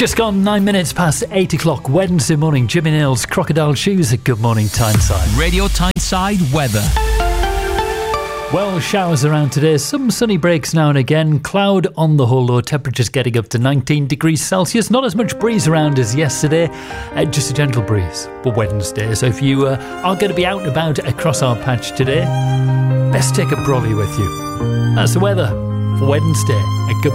Just gone 9 minutes past 8 o'clock Wednesday morning. Jimmy Nails, Crocodile Shoes at Good Morning Tyneside. Radio Tyneside weather. Well, showers around today, some sunny breaks now and again, cloud on the whole, low temperatures getting up to 19 degrees Celsius, not as much breeze around as yesterday, just a gentle breeze for Wednesday. So if you are going to be out and about across our patch today, best take a brolly with you. That's the weather for Wednesday at Good